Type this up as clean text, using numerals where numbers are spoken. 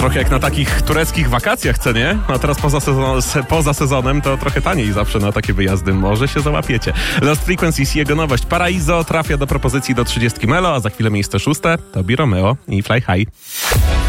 trochę jak na takich tureckich wakacjach, co nie? A teraz poza sezonem to trochę taniej zawsze na takie wyjazdy. Może się załapiecie. Lost Frequencies, jego nowość Paraiso trafia do propozycji do 30 Melo, a za chwilę miejsce 6 to Bi Romeo i Fly High.